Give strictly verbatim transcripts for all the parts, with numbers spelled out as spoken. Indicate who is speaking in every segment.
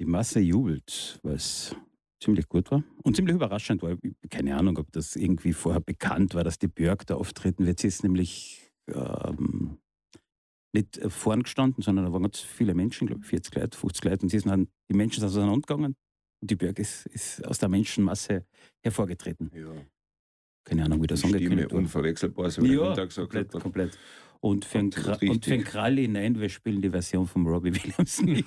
Speaker 1: Die Masse jubelt, was ziemlich gut war und ziemlich überraschend war. Keine Ahnung, ob das irgendwie vorher bekannt war, dass die Björk da auftreten wird. Sie ist nämlich ähm, nicht äh, vorn gestanden, sondern da waren ganz viele Menschen, glaube ich, vierzig Leute, fünfzig Leute, und sie sind dann, die Menschen sind auseinandergegangen und die Björk ist, ist aus der Menschenmasse hervorgetreten.
Speaker 2: Ja.
Speaker 1: Keine Ahnung, wie das
Speaker 2: Die Stimme
Speaker 1: angekündigt wurde.
Speaker 2: unverwechselbar, so wie der
Speaker 1: Ja,
Speaker 2: Günther gesagt
Speaker 1: komplett,
Speaker 2: hat.
Speaker 1: komplett. Und für, einen
Speaker 2: Absolut
Speaker 1: Kra- und für einen
Speaker 2: richtig.
Speaker 1: Kralli, nein, wir spielen die Version von Robbie Williams nicht.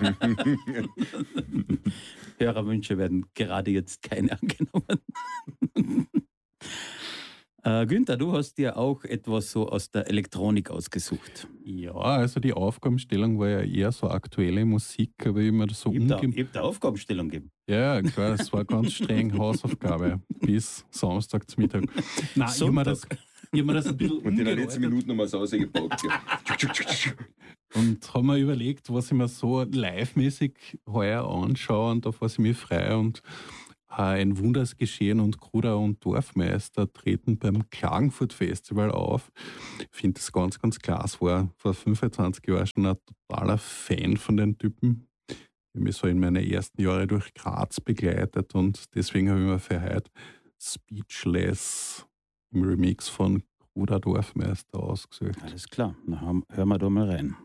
Speaker 1: Hörerwünsche werden gerade jetzt keine angenommen. äh, Günther, du hast dir auch etwas so aus der Elektronik ausgesucht.
Speaker 3: Ja, also die Aufgabenstellung war ja eher so aktuelle Musik, aber ich mir so
Speaker 1: Ich habe da,
Speaker 3: umge...
Speaker 1: ich hab da Aufgabenstellung gegeben.
Speaker 3: Ja, klar, das war ganz streng Hausaufgabe bis Samstag zum Mittag. Nein, ich habe mir das, ich hab mir das ein bisschen
Speaker 2: Und in der letzten
Speaker 3: umgeläutet
Speaker 2: Minute nochmal so rausgepackt.
Speaker 3: und habe mir überlegt, was ich mir so live-mäßig heuer anschaue, und da war ich mir frei, und ein Wundersgeschehen und Kruder und Dorfmeister treten beim Klagenfurt Festival auf. Ich finde das ganz, ganz klasse. War vor fünfundzwanzig Jahren schon ein totaler Fan von den Typen. Ich habe mich so in meine ersten Jahre durch Graz begleitet, und deswegen habe ich mir für heute Speechless im Remix von Kruder Dorfmeister ausgesucht.
Speaker 1: Alles klar, na, hören hören wir da mal rein.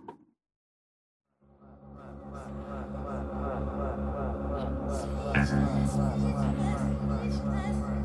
Speaker 4: Thank